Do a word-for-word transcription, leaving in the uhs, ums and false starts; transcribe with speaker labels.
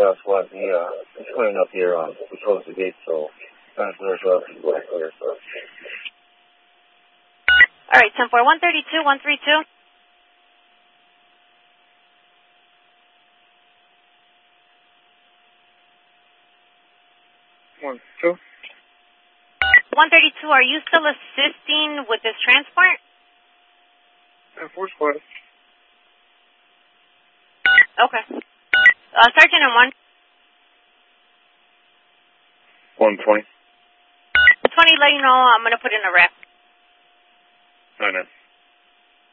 Speaker 1: uh, SWAT Z, uh, it's coming up here on the close the gate, so trying to clear so people are clear. So.
Speaker 2: All right, ten four, one thirty-two, one three two.
Speaker 1: One, two.
Speaker 2: one thirty-two, are you still assisting with this transport?
Speaker 1: ten four squad.
Speaker 2: Okay. Uh, Sergeant and one.
Speaker 1: one twenty.
Speaker 2: twenty, let you know I'm going to put in a rep.
Speaker 1: Nine, nine.